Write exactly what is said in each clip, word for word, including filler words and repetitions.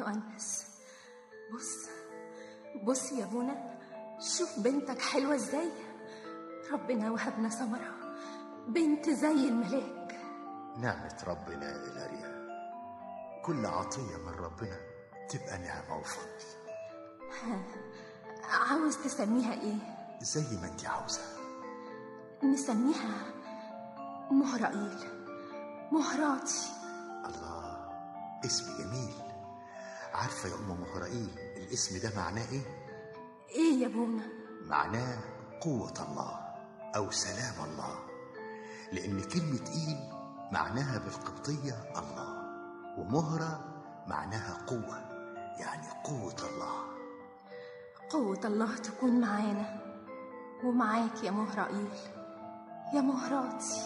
يؤنس. بص بص يا ابونا، شوف بنتك حلوة ازاي. ربنا وهبنا سمرة بنت زي الملاك. نعمة ربنا يا إلاريا، كل عطية من ربنا تبقى نعمة وفضل. عاوز تسميها ايه؟ زي ما انت عاوزة. نسميها مهرائيل، مهراتي. الله، اسم جميل. عارفة يا أم مهرائيل الاسم ده معناه ايه؟ ايه يا ابونا؟ معناه قوة الله أو سلام الله، لأن كلمة إيل معناها بالقبطية الله، ومهرة معناها قوة، يعني قوة الله. قوة الله تكون معانا ومعاك يا مهرائيل، يا مهراتي.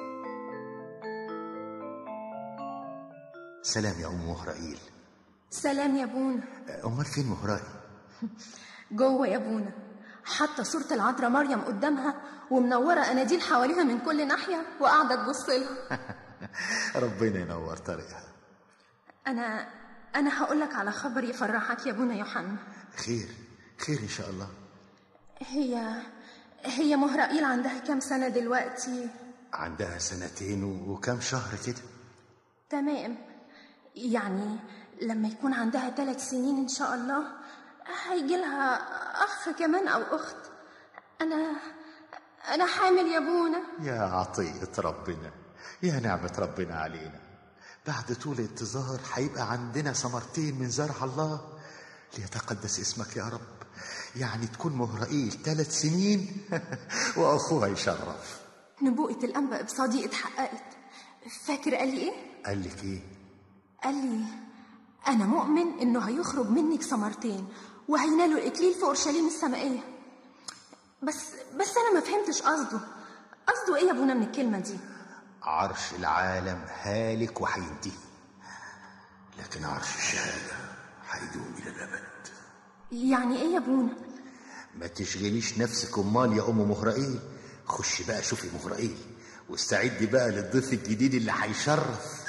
سلام يا أم مهرائيل. سلام يا ابونا. أمال فين مهرائيل؟ جوه يا ابونا، حاطه صورة العذراء مريم قدامها ومنورة اناديل حواليها من كل ناحية وقاعدة تبص لها. ربنا ينور طريقها. انا انا هقول لك على خبر يفرحك يا ابونا يوحنا. خير خير ان شاء الله. هي هي مهرائيل عندها كام سنة دلوقتي؟ عندها سنتين وكام شهر كده. تمام، يعني لما يكون عندها ثلاث سنين ان شاء الله هيجي لها اخ كمان او اخت. انا انا حامل يا ابونا. يا عطية ربنا، يا نعمة ربنا علينا. بعد طول انتظار هيبقى عندنا ثمرتين من زرع الله. ليتقدس اسمك يا رب. يعني تكون مهرائيل ثلاث سنين واخوها يشرف. نبوءة الانبا ابصادي اتحققت. فاكر قال لي ايه؟ قال لك ايه؟ قال لي انا مؤمن انه هيخرج منك ثمرتين وهينالوا الاكليل في اورشليم السمائيه. بس بس انا ما فهمتش قصده. قصده ايه يا ابونا من الكلمه دي؟ عرش العالم هالك وهينتهي، لكن عرش الشهاده هيدوم الى الابد. يعني ايه يا ابونا؟ ما تشغليش نفسك امال يا ام مهرائيل. خشي بقى شوفي مهرائيل واستعدي بقى للضيف الجديد اللي هيشرف.